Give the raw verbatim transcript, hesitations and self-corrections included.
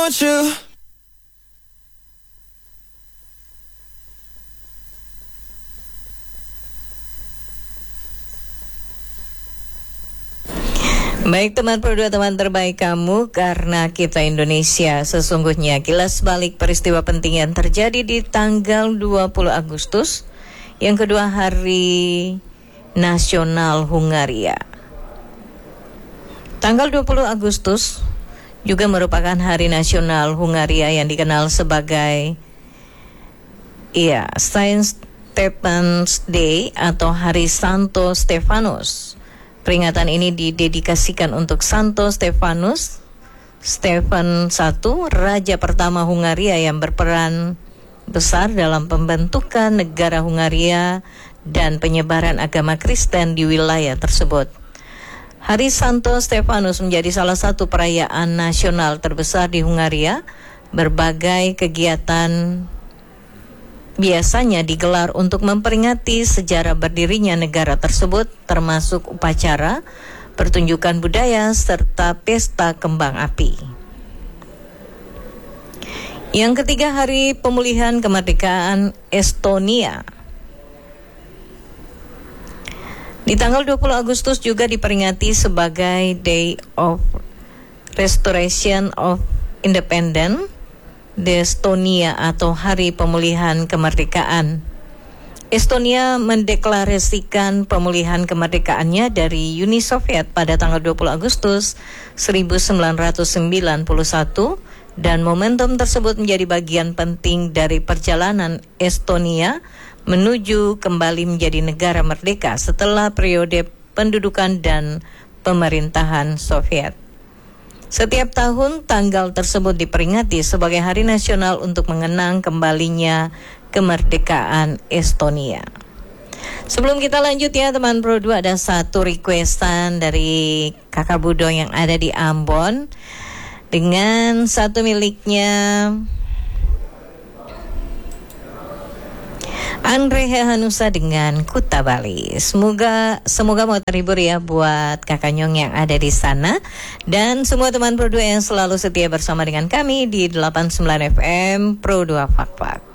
want you. Baik teman Pro dua, teman terbaik kamu, karena kita Indonesia. Sesungguhnya kilas balik peristiwa penting yang terjadi di tanggal dua puluh Agustus, yang kedua hari nasional Hungaria. Tanggal dua puluh Agustus juga merupakan hari nasional Hungaria yang dikenal sebagai iya, Saint Stephen's Day atau Hari Santo Stefanus. Peringatan ini didedikasikan untuk Santo Stefanus, Stephen satu, raja pertama Hungaria yang berperan besar dalam pembentukan negara Hungaria dan penyebaran agama Kristen di wilayah tersebut. Hari Santo Stefanus menjadi salah satu perayaan nasional terbesar di Hungaria. Berbagai kegiatan biasanya digelar untuk memperingati sejarah berdirinya negara tersebut, termasuk upacara, pertunjukan budaya, serta pesta kembang api. Yang ketiga, hari pemulihan kemerdekaan Estonia. Di tanggal dua puluh Agustus juga diperingati sebagai Day of Restoration of Independence di Estonia atau Hari Pemulihan Kemerdekaan. Estonia mendeklarasikan pemulihan kemerdekaannya dari Uni Soviet pada tanggal dua puluh Agustus seribu sembilan ratus sembilan puluh satu, dan momentum tersebut menjadi bagian penting dari perjalanan Estonia menuju kembali menjadi negara merdeka setelah periode pendudukan dan pemerintahan Soviet. Setiap tahun tanggal tersebut diperingati sebagai hari nasional untuk mengenang kembalinya kemerdekaan Estonia. Sebelum kita lanjut ya teman Pro dua, ada satu requestan dari Kakak Budo yang ada di Ambon dengan satu miliknya Andre Hanusa dengan Kuta Bali. Semoga semoga mau terhibur ya buat Kakak Nyong yang ada di sana, dan semua teman Pro dua yang selalu setia bersama dengan kami di delapan puluh sembilan F M Pro dua Fak Fak.